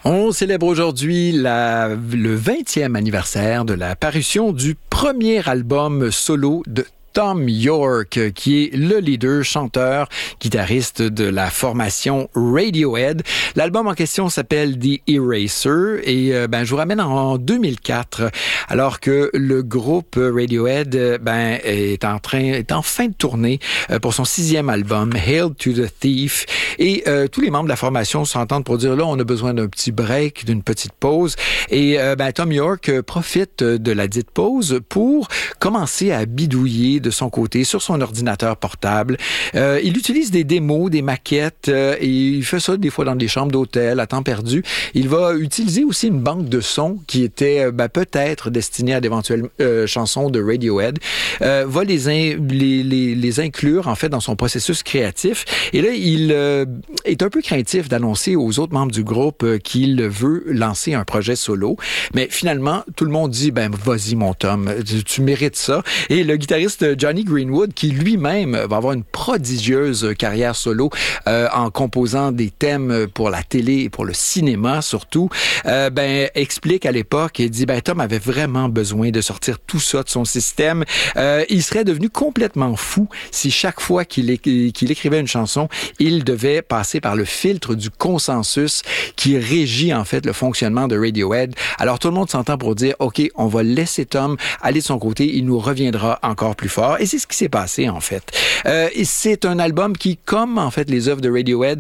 On célèbre aujourd'hui le 20e anniversaire de la parution du premier album solo de Thom Yorke, qui est le leader, chanteur, guitariste de la formation Radiohead. L'album en question s'appelle The Eraser et je vous ramène en 2004, alors que le groupe Radiohead est en fin de tournée pour son 6e album, Hail to the Thief. Et tous les membres de la formation s'entendent pour dire là, on a besoin d'un petit break, d'une petite pause. Et Thom Yorke profite de la dite pause pour commencer à bidouiller de son côté sur son ordinateur portable. Il utilise des démos, des maquettes, et il fait ça des fois dans des chambres d'hôtel à temps perdu. Il va utiliser aussi une banque de sons qui était peut-être destinée à d'éventuelles chansons de Radiohead. Va les inclure en fait dans son processus créatif. Et là, il est un peu craintif d'annoncer aux autres membres du groupe qu'il veut lancer un projet solo. Mais finalement, tout le monde dit vas-y mon Tom, tu mérites ça. Et le guitariste Jonny Greenwood, qui lui-même va avoir une prodigieuse carrière solo en composant des thèmes pour la télé et pour le cinéma surtout, explique à l'époque et dit Tom avait vraiment besoin de sortir tout ça de son système. Il serait devenu complètement fou si chaque fois qu'il écrivait une chanson, il devait passer par le filtre du consensus qui régit en fait le fonctionnement de Radiohead. Alors tout le monde s'entend pour dire OK, on va laisser Tom aller de son côté, il nous reviendra encore plus fort. Et c'est ce qui s'est passé en fait. C'est un album qui, comme en fait les œuvres de Radiohead,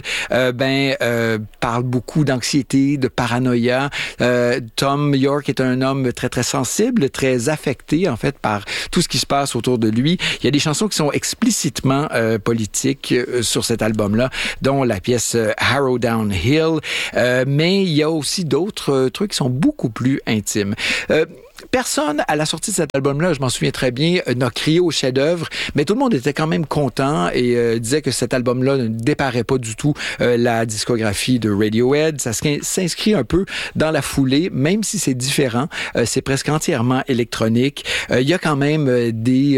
parle beaucoup d'anxiété, de paranoïa. Thom Yorke est un homme très très sensible, très affecté en fait par tout ce qui se passe autour de lui. Il y a des chansons qui sont explicitement politiques sur cet album-là, dont la pièce Harrow Down Hill, mais il y a aussi d'autres trucs qui sont beaucoup plus intimes. Personne, à la sortie de cet album-là, je m'en souviens très bien, n'a crié au chef-d'œuvre, mais tout le monde était quand même content et disait que cet album-là ne déparait pas du tout la discographie de Radiohead. Ça s'inscrit un peu dans la foulée, même si c'est différent. C'est presque entièrement électronique. Il y a quand même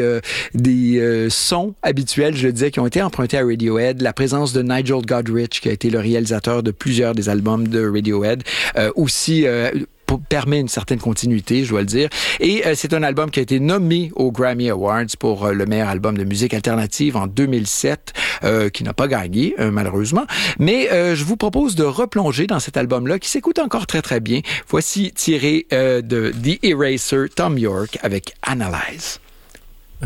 des sons habituels, je le disais, qui ont été empruntés à Radiohead. La présence de Nigel Godrich, qui a été le réalisateur de plusieurs des albums de Radiohead, aussi permet une certaine continuité, je dois le dire. Et c'est un album qui a été nommé aux Grammy Awards pour le meilleur album de musique alternative en 2007, qui n'a pas gagné, malheureusement. Mais je vous propose de replonger dans cet album-là, qui s'écoute encore très, très bien. Voici tiré de The Eraser, Thom Yorke avec Analyze.